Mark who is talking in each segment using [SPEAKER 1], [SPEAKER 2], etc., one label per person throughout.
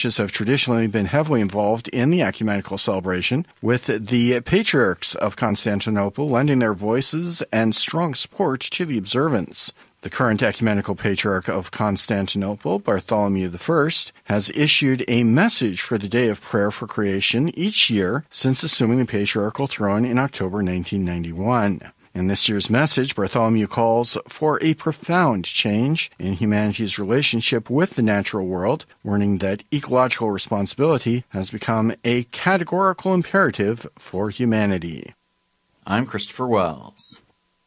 [SPEAKER 1] churches have traditionally been heavily involved in the ecumenical celebration, with the patriarchs of Constantinople lending their voices and strong support to the observance. The current ecumenical patriarch of Constantinople, Bartholomew I, has issued a message for the Day of Prayer for Creation each year since assuming the patriarchal throne in October 1991. In this year's message, Bartholomew calls for a profound change in humanity's relationship with the natural world, warning that ecological responsibility has become a categorical imperative for humanity.
[SPEAKER 2] I'm Christopher Wells.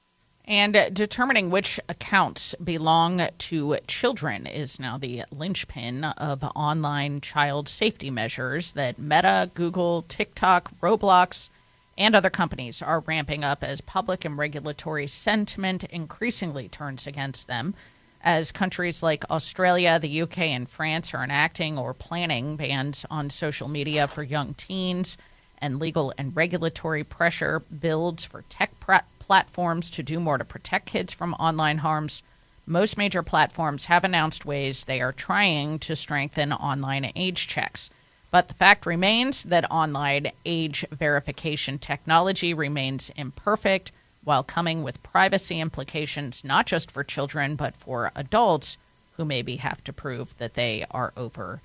[SPEAKER 3] And determining which accounts belong to children is now the linchpin of online child safety measures that Meta, Google, TikTok, Roblox, and other companies are ramping up as public and regulatory sentiment increasingly turns against them, as countries like Australia, the UK, and France are enacting or planning bans on social media for young teens, and legal and regulatory pressure builds for tech platforms to do more to protect kids from online harms. Most major platforms have announced ways they are trying to strengthen online age checks. But the fact remains that online age verification technology remains imperfect while coming with privacy implications not just for children but for adults who maybe have to prove that they are over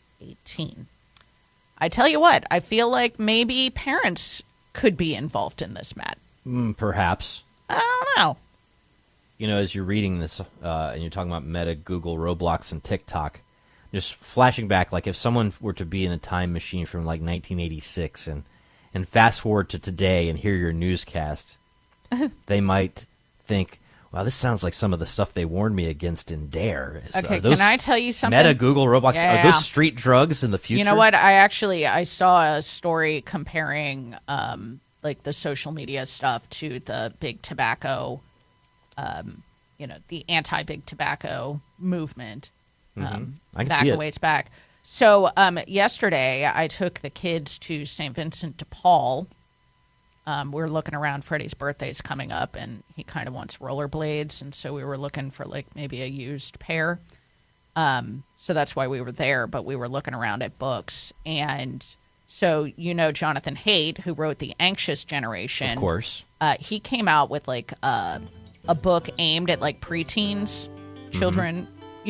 [SPEAKER 3] 18. I tell you what, I feel like maybe parents could be involved in this, Matt.
[SPEAKER 4] Perhaps.
[SPEAKER 3] I don't know.
[SPEAKER 4] You know, as you're reading this and you're talking about Meta, Google, Roblox, and TikTok, just flashing back, like if someone were to be in a time machine from like 1986 and fast forward to today and hear your newscast, they might think, wow, this sounds like some of the stuff they warned me against in Dare.
[SPEAKER 3] Okay, can I tell you something?
[SPEAKER 4] Meta, Google, Roblox,
[SPEAKER 3] Yeah.
[SPEAKER 4] are those street drugs in the future?
[SPEAKER 3] You know what? I saw a story comparing like the social media stuff to the big tobacco, the anti-big tobacco movement.
[SPEAKER 4] I can
[SPEAKER 3] back
[SPEAKER 4] see it.
[SPEAKER 3] a ways back. So yesterday I took the kids to St. Vincent de Paul. We're looking around. Freddie's birthday's coming up, and he kind of wants rollerblades, and so we were looking for like maybe a used pair. So that's why we were there, but we were looking around at books. And so, Jonathan Haidt, who wrote The Anxious Generation.
[SPEAKER 4] Of course.
[SPEAKER 3] He came out with like a book aimed at like preteens, children,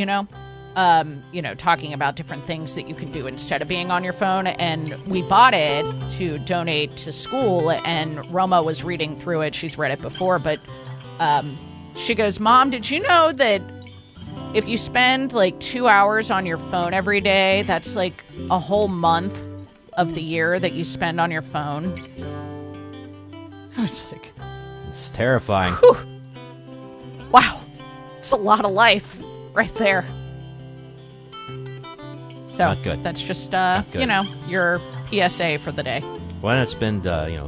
[SPEAKER 3] talking about different things that you can do instead of being on your phone. And we bought it to donate to school, and Roma was reading through it. She's read it before, but she goes, Mom, did you know that if you spend like 2 hours on your phone every day, that's like a whole month of the year that you spend on your phone? I was like,
[SPEAKER 4] it's terrifying.
[SPEAKER 3] Whew. Wow. It's a lot of life right there. So
[SPEAKER 4] Not good.
[SPEAKER 3] That's just,
[SPEAKER 4] Not good.
[SPEAKER 3] your PSA for the day.
[SPEAKER 4] Why not spend,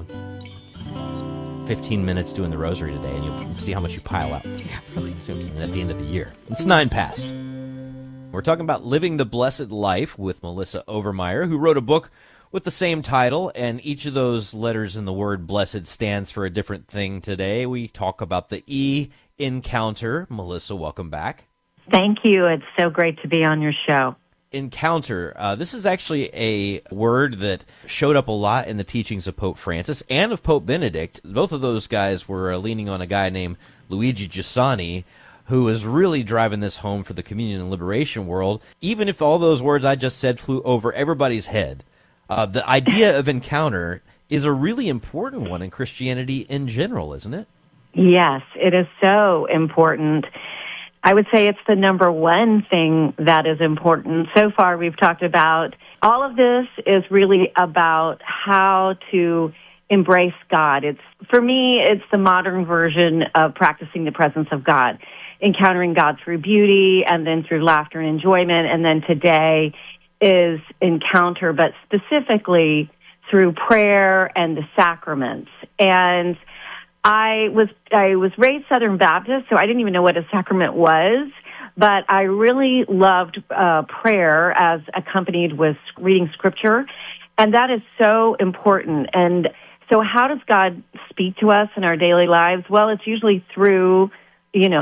[SPEAKER 4] 15 minutes doing the rosary today, and you'll see how much you pile up
[SPEAKER 3] Yeah, really.
[SPEAKER 4] at the end of the year. It's 9 past. We're talking about Living the Blessed Life with Melissa Overmeyer, who wrote a book with the same title, and each of those letters in the word blessed stands for a different thing today. We talk about the E, encounter. Melissa, welcome back.
[SPEAKER 5] Thank you. It's so great to be on your show.
[SPEAKER 4] Encounter. This is actually a word that showed up a lot in the teachings of Pope Francis and of Pope Benedict. Both of those guys were leaning on a guy named Luigi Giussani, who is really driving this home for the communion and liberation world, even if all those words I just said flew over everybody's head. The idea of encounter is a really important one in Christianity in general, isn't it?
[SPEAKER 5] Yes, it is so important. I would say it's the number one thing that is important. So far, we've talked about all of this is really about how to embrace God. For me, it's the modern version of practicing the presence of God, encountering God through beauty and then through laughter and enjoyment. And then today is encounter, but specifically through prayer and the sacraments. And I was raised Southern Baptist, so I didn't even know what a sacrament was, but I really loved prayer as accompanied with reading Scripture, and that is so important. And so how does God speak to us in our daily lives? Well, it's usually through,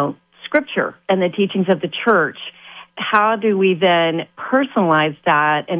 [SPEAKER 5] Scripture and the teachings of the Church. How do we then personalize that and